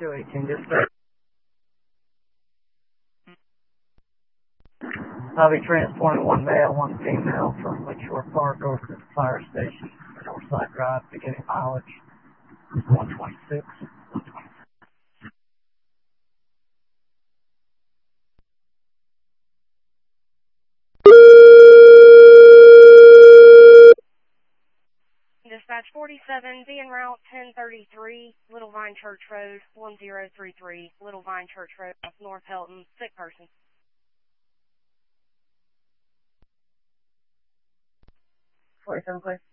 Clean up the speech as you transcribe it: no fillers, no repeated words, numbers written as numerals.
218, dispatch. I'll be transporting one male, one female from Lakeshore Park over to the fire station, Northside Drive, beginning mileage 126. Dispatch 47, be en route 1033, Little Vine Church Road, 1033, Little Vine Church Road, North Helton, sick person. 47, please.